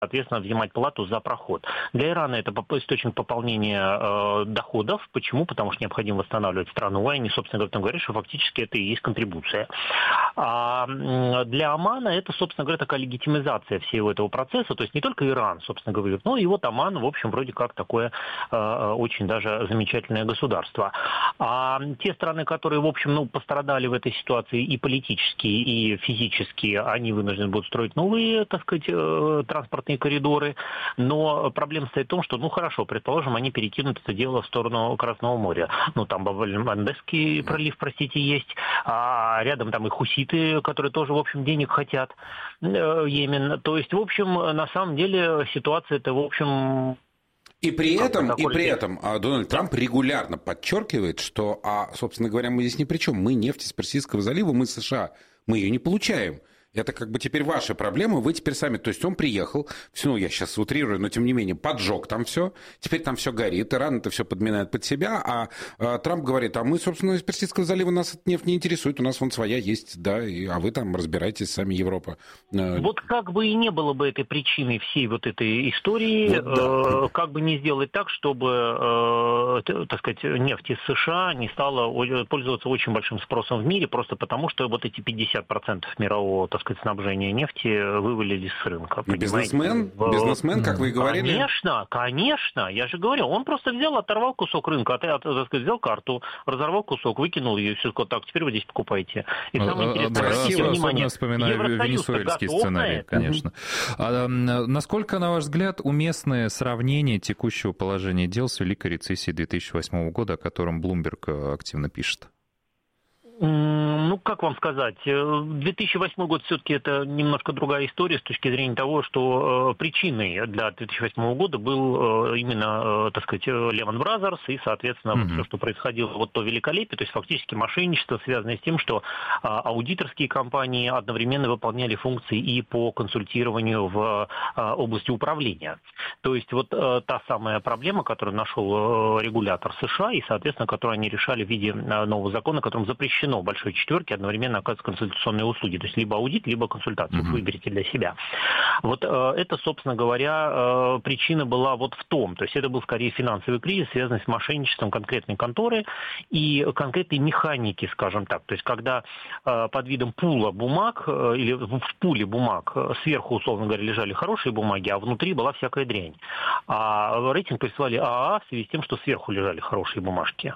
соответственно, взимать плату за проход. Для Ирана это источник пополнения доходов. Почему? Потому что необходимо восстанавливать страну, и они, собственно говоря, что фактически это и есть контрибуция. А для Омана это, собственно говоря, такая легитимизация всего этого процесса. То есть не только Иран, собственно говоря, но и вот Оман, в общем, вроде как такое очень даже замечательное государство. А те страны, которые, в общем, пострадали в этой ситуации и политически, и физически, они вынуждены будут строить новые, так сказать, транспортные коридоры, но проблема стоит в том, что, хорошо, предположим, они перекинут это дело в сторону Красного моря. Там Баб-эль-Мандебский пролив, есть, а рядом там и хуситы, которые тоже, в общем, денег хотят, Йемен. То есть, в общем, на самом деле ситуация это, в общем... И при этом Дональд Трамп регулярно подчеркивает, что, собственно говоря, мы здесь ни при чем. Мы нефть из Персидского залива, мы США, мы ее не получаем. Это как бы теперь ваша проблема, вы теперь сами... То есть он приехал, я сейчас утрирую, но тем не менее поджег там все, теперь там все горит, Иран это все подминает под себя, а Трамп говорит, мы, собственно, из Персидского залива нас эта нефть не интересует, у нас вон своя есть, да, а вы там разбирайтесь, сами Европа. Вот как бы и не было бы этой причиной всей вот этой истории, как бы не сделать так, чтобы, так сказать, нефть из США не стала пользоваться очень большим спросом в мире, просто потому что вот эти 50% мирового, так сказать, снабжения нефти вывалились с рынка. Бизнесмен, как вы и говорили? Конечно, я же говорю, он просто взял, оторвал кусок рынка, так сказать, взял карту, разорвал кусок, выкинул ее, все, так, теперь вы здесь покупаете. И самое интересное, обратите внимание, вспоминаю венесуэльский сценарий, конечно. Насколько, на ваш взгляд, уместное сравнение текущего положения дел с Великой рецессией 2008 года, о котором Блумберг активно пишет? Как вам сказать, 2008 год все-таки это немножко другая история с точки зрения того, что причиной для 2008 года был именно, так сказать, Lehman Brothers и, соответственно, все, что происходило, вот то великолепие, то есть фактически мошенничество, связанное с тем, что аудиторские компании одновременно выполняли функции и по консультированию в области управления. То есть вот та самая проблема, которую нашел регулятор США и, соответственно, которую они решали в виде нового закона, которым запрещено в большой четверке одновременно оказывать консультационные услуги. То есть либо аудит, либо консультацию. Выберите для себя. Вот это, собственно говоря, причина была вот в том. То есть это был скорее финансовый кризис, связанный с мошенничеством конкретной конторы и конкретной механики, скажем так. То есть когда под видом пула бумаг или в пуле бумаг сверху, условно говоря, лежали хорошие бумаги, а внутри была всякая дрянь. А рейтинг присвоили АА в связи с тем, что сверху лежали хорошие бумажки.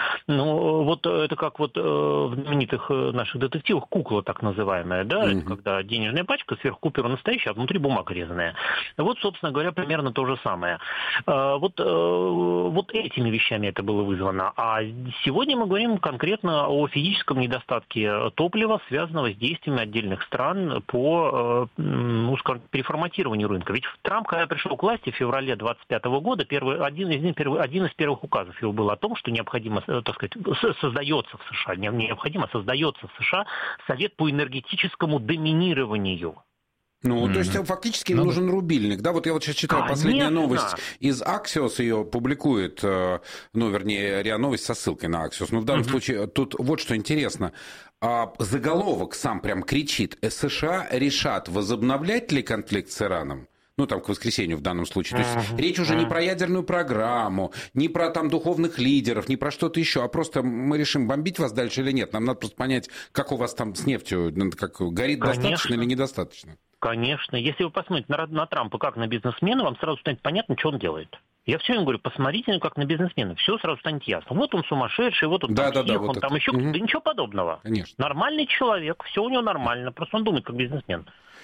Вот это как вот в знаменитых наших детективах кукла так называемая, да, это когда денежная пачка, сверху купюра настоящая, а внутри бумага резаная. Вот, собственно говоря, примерно то же самое. Вот этими вещами это было вызвано. А сегодня мы говорим конкретно о физическом недостатке топлива, связанного с действиями отдельных стран по, скажем, переформатированию рынка. Ведь Трамп, когда пришел к власти в феврале 2025 года, один из первых указов его был о том, что необходимо, так сказать, создается в США, необходимо, создается в США Совет по энергетическому доминированию. То есть фактически нужен рубильник. Да, вот я сейчас читаю последнюю новость из Axios, ее публикует, вернее, РИА Новость со ссылкой на Axios. Но в данном случае тут вот что интересно. Заголовок сам прям кричит: США решат, возобновлять ли конфликт с Ираном. Там к воскресенью в данном случае. То есть речь уже не про ядерную программу, не про там духовных лидеров, не про что-то еще, а просто мы решим, бомбить вас дальше или нет. Нам надо просто понять, как у вас там с нефтью, как горит, достаточно или недостаточно. Конечно. Если вы посмотрите на Трампа как на бизнесмена, вам сразу станет понятно, что он делает. Я все время говорю, посмотрите, как на бизнесмена, все сразу станет ясно. Вот он сумасшедший, вот он там псих, он там еще кто-то. Да ничего подобного. Конечно. Нормальный человек, все у него нормально, просто он думает как бизнесмен.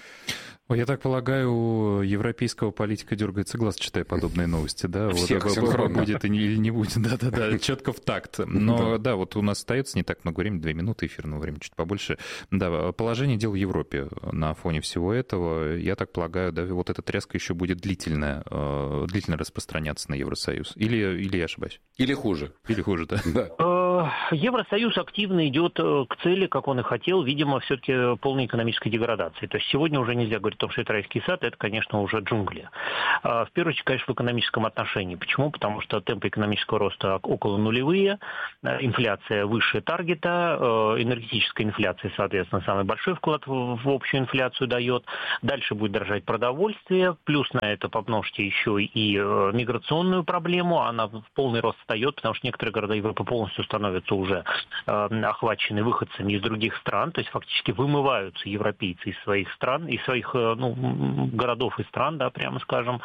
Я так полагаю, у европейского политика дергается глаз, читая подобные новости, да? Всех синхронно. Будет или не будет, да-да-да, четко в такт. Но да, вот у нас остается не так много времени, 2 минуты эфирного времени, чуть побольше. Да, положение дел в Европе на фоне всего этого, я так полагаю, да, вот эта тряска еще будет длительно распространяться на Евросоюз. Или я ошибаюсь? Или хуже. Или хуже, да. Евросоюз активно идет к цели, как он и хотел, видимо, все-таки полной экономической деградации. То есть сегодня уже нельзя говорить о том, что это райский сад, это, конечно, уже джунгли. В первую очередь, конечно, в экономическом отношении. Почему? Потому что темпы экономического роста около нулевые, инфляция выше таргета, энергетическая инфляция, соответственно, самый большой вклад в общую инфляцию дает. Дальше будет дорожать продовольствие, плюс на это помножьте еще и миграционную проблему, она в полный рост встает, потому что некоторые города Европы полностью становятся уже охвачены выходцами из других стран, то есть фактически вымываются европейцы из своих стран, из своих городов и стран, да, прямо скажем.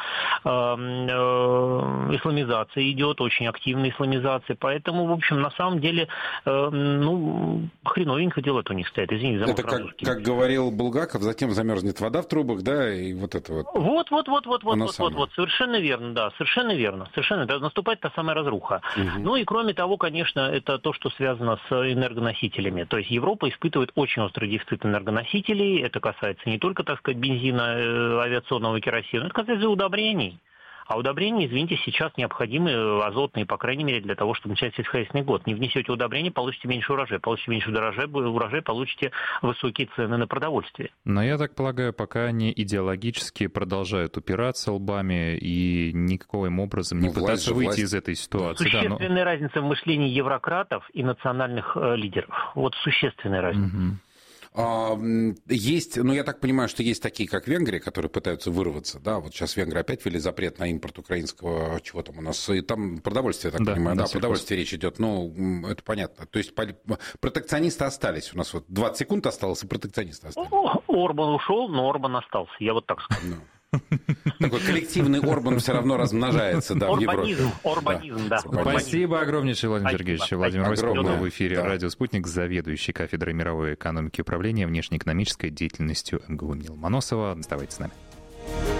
Исламизация идет, очень активная исламизация, поэтому, в общем, на самом деле, хреновенько дело-то у них стоит, извините за это как говорил Булгаков, затем замерзнет вода в трубах, да, и вот это вот. Вот, совершенно верно, да, совершенно верно. Наступает та самая разруха. Угу. Ну и кроме того, конечно, это то, что связано с энергоносителями. То есть Европа испытывает очень острый дефицит энергоносителей. Это касается не только, так сказать, бензина, авиационного керосина, это касается и удобрений. А удобрения, извините, сейчас необходимы азотные, по крайней мере, для того, чтобы начать сельскохозяйственный год. Не внесете удобрения, получите меньше урожая. Получите меньше урожая, получите высокие цены на продовольствие. Но я так полагаю, пока они идеологически продолжают упираться лбами и никаким образом не пытаться выйти из этой ситуации. Существенная разница в мышлении еврократов и национальных лидеров. Вот существенная разница. Угу. Есть, я так понимаю, что есть такие, как Венгрия, которые пытаются вырваться, да, вот сейчас венгры опять ввели запрет на импорт украинского, чего там у нас, и там продовольствие, я так понимаю, да, продовольствие речь идет, это понятно, то есть протекционисты остались, у нас вот 20 секунд осталось, и протекционисты остались. Орбан ушел, но Орбан остался, я вот так скажу. Такой коллективный Орбан все равно размножается, да, в Европе. Урбанизм, да. Спасибо огромнейшее, Владимир Сергеевич. Владимир Осипов в эфире «Радио Спутник», заведующий кафедрой мировой экономики и управления внешнеэкономической деятельностью МГУ имени Ломоносова. Оставайтесь с нами.